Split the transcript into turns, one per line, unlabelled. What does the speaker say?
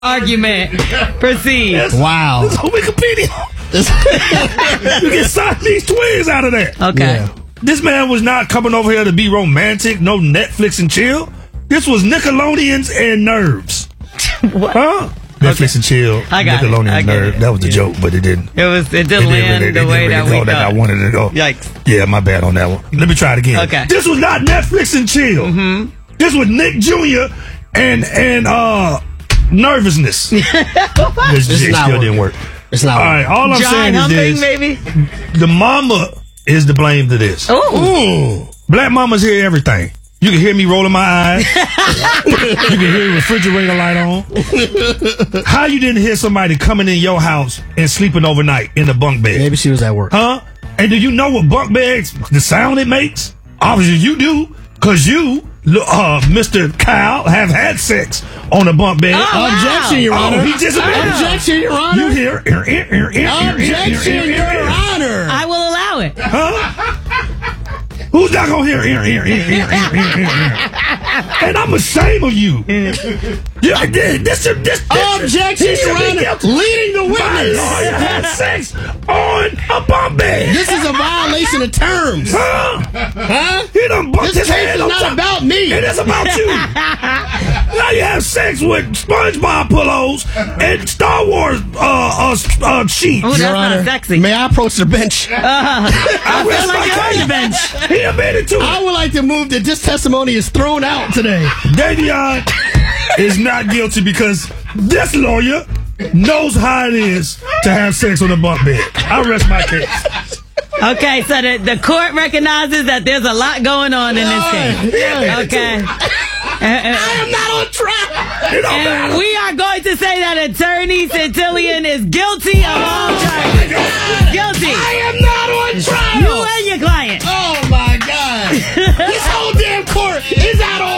argument. Proceed.
Wow.
This is on Wikipedia. You can sign these twins out of that.
Okay.
Yeah.
This man was not coming over here to be romantic, no Netflix and chill. This was Nickelodeons and Nerves.
What?
Huh? Netflix and chill.
I got it.
Nickelodeon
I
and
get
Nerves.
it.
That was the joke, but it didn't.
It didn't land the way that we
go that I
thought.
wanted it to go.
Yikes.
Yeah, my bad on that one. Let me try it again.
Okay.
This was not Netflix and chill. Mm-hmm. This was Nick Jr. and nervousness. This shit
not
still
working.
didn't work.
It's not.
All right, all I'm
John
saying
Humping,
is this:
maybe?
the mama is to blame to this.
Ooh.
Black mamas hear everything. You can hear me rolling my eyes. You can hear the refrigerator light on. How you didn't hear somebody coming in your house and sleeping overnight in a bunk bed?
Maybe she was at work.
Huh? And do you know what bunk beds, the sound it makes? Obviously you do, because you, Mr. Kyle, have had sex on a bunk bed.
Oh, wow.
Objection, Your Honor.
He just admitted.
Objection, Your Honor.
You hear?
Objection, Your Honor.
I will allow it.
Huh? Who's not gonna hear? And I'm ashamed of you. Yeah, this
Objection, Your Honor. Leading the
My
witness.
lawyer had sex on a bunk bed.
This is a violation of terms.
Huh?
Huh?
He done bumped
This
his
case
head
is
on
not
top.
about me.
It is about you. Now you have sex with SpongeBob pillows and Star Wars sheets.
Oh, that's
Your Honor,
not sexy.
may I approach the bench?
I
feel like you're on the bench.
He admitted to
I
it.
would like to move that this testimony is thrown out today.
Davion is not guilty because this lawyer knows how it is to have sex on a bunk bed. I rest my case.
Okay, so the court recognizes that there's a lot going on in this case. Okay.
I am not on trial.
It don't
And
matter.
we are going to say that Attorney Centillion is guilty of all charges. Guilty.
I am not on trial.
You and your client.
Oh my God. This whole damn court is out on